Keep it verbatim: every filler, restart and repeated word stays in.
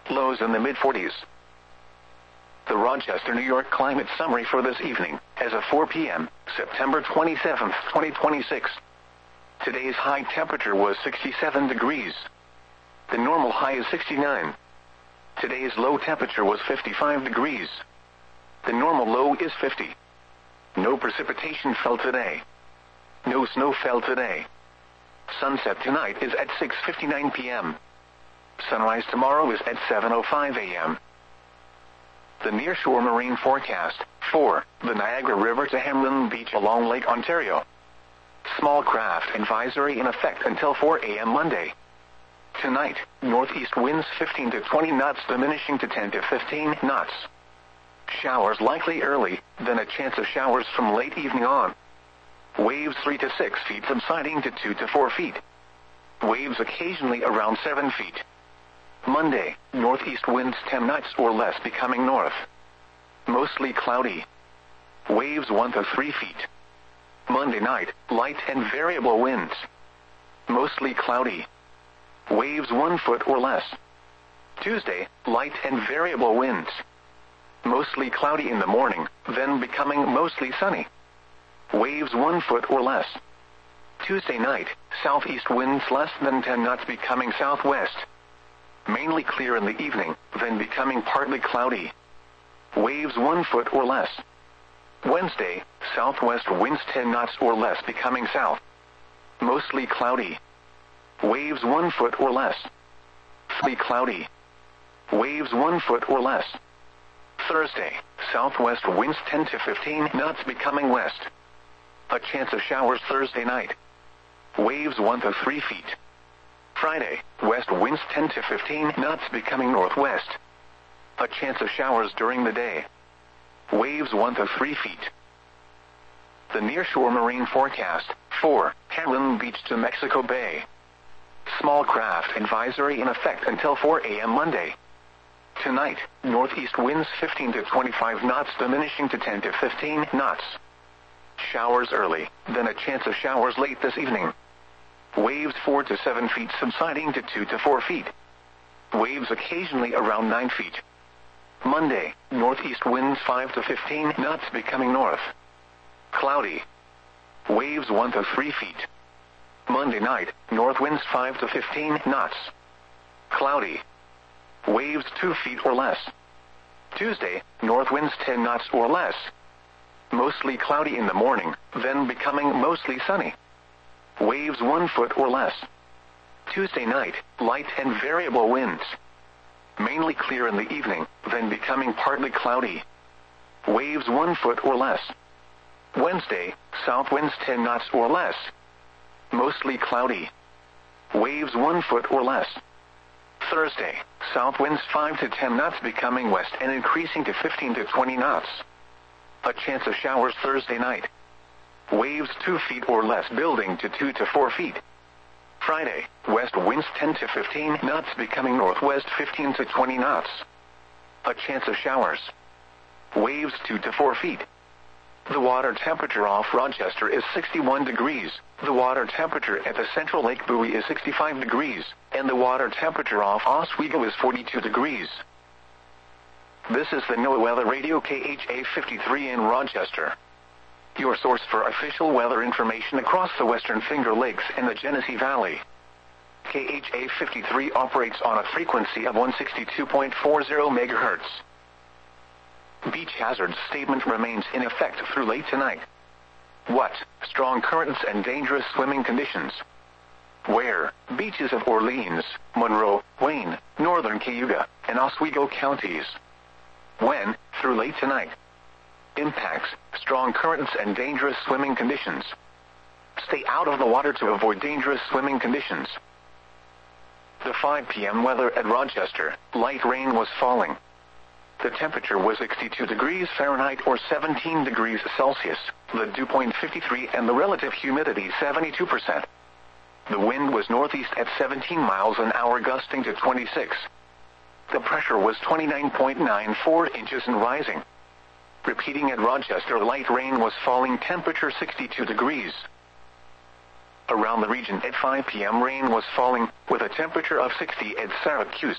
lows in the mid forties. The Rochester, New York climate summary for this evening, as of four p m, September twenty-seventh, twenty twenty-six. Today's high temperature was sixty-seven degrees. The normal high is sixty-nine. Today's low temperature was fifty-five degrees. The normal low is fifty. No precipitation fell today. No snow fell today. Sunset tonight is at six fifty-nine p m Sunrise tomorrow is at seven oh five a m The nearshore marine forecast, for the Niagara River to Hamlin Beach along Lake Ontario. Small craft advisory in effect until four a m Monday. Tonight, northeast winds fifteen to twenty knots diminishing to ten to fifteen knots. Showers likely early, then a chance of showers from late evening on. Waves three to six feet subsiding to two to four feet. Waves occasionally around seven feet. Monday, northeast winds ten knots or less becoming north. Mostly cloudy. Waves one to three feet. Monday night, light and variable winds. Mostly cloudy. Waves one foot or less. Tuesday, light and variable winds. Mostly cloudy in the morning, then becoming mostly sunny. Waves one foot or less. Tuesday night, southeast winds less than ten knots becoming southwest. Mainly clear in the evening, then becoming partly cloudy. Waves one foot or less. Wednesday, southwest winds ten knots or less becoming south. Mostly cloudy. Waves one foot or less. Mostly cloudy. Waves one foot or less. Thursday, southwest winds ten to fifteen knots becoming west. A chance of showers Thursday night. Waves one to three feet. Friday, west winds ten to fifteen knots becoming northwest. A chance of showers during the day. Waves one to three feet. The nearshore marine forecast, for Hamlin Beach to Mexico Bay. Small craft advisory in effect until four a m Monday. Tonight, northeast winds fifteen to twenty-five knots diminishing to ten to fifteen knots. Showers early, then a chance of showers late this evening. Waves four to seven feet subsiding to two to four feet. Waves occasionally around nine feet. Monday, northeast winds five to fifteen knots becoming north. Cloudy. Waves one to three feet. Monday night, north winds five to fifteen knots. Cloudy. Waves two feet or less. Tuesday, north winds ten knots or less. Mostly cloudy in the morning, then becoming mostly sunny. Waves one foot or less. Tuesday night, light and variable winds. Mainly clear in the evening, then becoming partly cloudy. Waves one foot or less. Wednesday, south winds ten knots or less. Mostly cloudy. Waves one foot or less. Thursday, south winds five to ten knots becoming west and increasing to fifteen to twenty knots. A chance of showers Thursday night. Waves two feet or less building to two to four feet. Friday, west winds ten to fifteen knots becoming northwest fifteen to twenty knots. A chance of showers. Waves two to four feet. The water temperature off Rochester is sixty-one degrees. The water temperature at the Central Lake Buoy is sixty-five degrees, and the water temperature off Oswego is forty-two degrees. This is the NOAA Weather Radio K H A fifty-three in Rochester. Your source for official weather information across the Western Finger Lakes and the Genesee Valley. K H A fifty-three operates on a frequency of one sixty-two point four zero megahertz. Beach hazard statement remains in effect through late tonight. What? Strong currents and dangerous swimming conditions. Where? Beaches of Orleans, Monroe, Wayne, Northern Cayuga, and Oswego counties. When? Through late tonight. Impacts, strong currents and dangerous swimming conditions. Stay out of the water to avoid dangerous swimming conditions. The five p m weather at Rochester, light rain was falling. The temperature was sixty-two degrees Fahrenheit or seventeen degrees Celsius, the dew point fifty-three and the relative humidity seventy-two percent. The wind was northeast at seventeen miles an hour gusting to twenty-six. The pressure was twenty-nine point nine four inches and rising. Repeating at Rochester, light rain was falling, temperature sixty-two degrees. Around the region at five p m rain was falling, with a temperature of sixty at Syracuse.